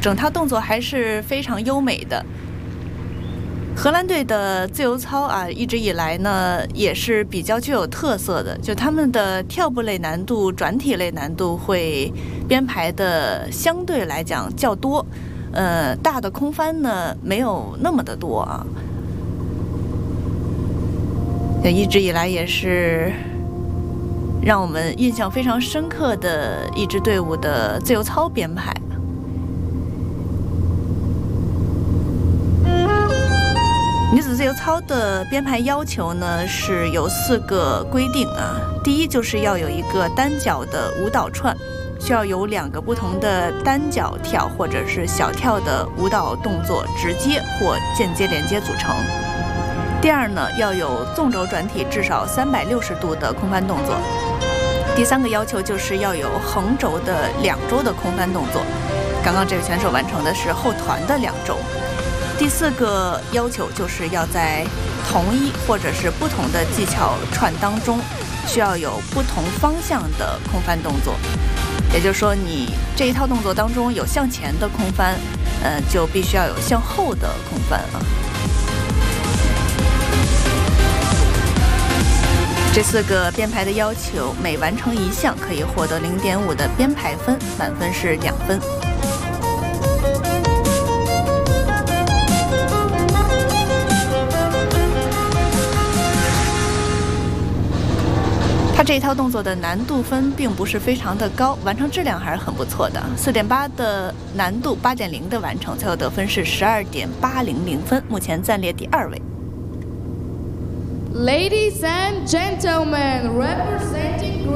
整套动作还是非常优美的。荷兰队的自由操啊，一直以来呢也是比较具有特色的，就他们的跳步类难度、转体类难度会编排的相对来讲较多，大的空翻呢没有那么的多啊。一直以来也是让我们印象非常深刻的一支队伍的自由操编排。女子自由操的编排要求呢是有4个规定啊。第一，就是要有一个单脚的舞蹈串，需要有2个不同的单脚跳或者是小跳的舞蹈动作直接或间接连接组成。第二呢，要有纵轴转体至少360度的空翻动作。第3个要求就是要有横轴的2轴的空翻动作，刚刚这位选手完成的是后团的2轴。第4个要求就是要在同一或者是不同的技巧串当中需要有不同方向的空翻动作，也就是说你这一套动作当中有向前的空翻，就必须要有向后的空翻啊。这4个编排的要求，每完成1项可以获得0.5的编排分，满分是2分。它这一套动作的难度分并不是非常的高，完成质量还是很不错的。4.8的难度，8.0的完成，最后得分是12.800分，目前暂列第2位。 Ladies and gentlemen, representing